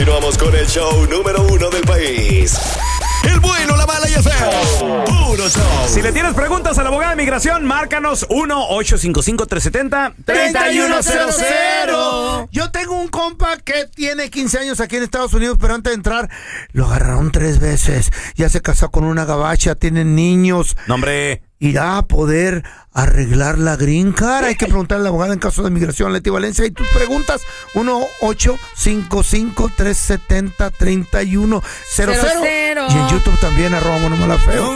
Continuamos con el show número 1 del país. El bueno, la mala y el feo. Puro show. Si le tienes preguntas a la abogada de migración, márcanos 1-855-370-3100. Yo tengo un compa que tiene 15 años aquí en Estados Unidos, pero antes de entrar lo agarraron 3 veces. Ya se casó con una gabacha, tienen niños. No, hombre. ¿Irá a poder arreglar la green card? Hay que preguntarle a la abogada en caso de migración, Leti Valencia. Y tus preguntas, 1-855-370-3100. Y en YouTube también, @Bueno Mala Feo.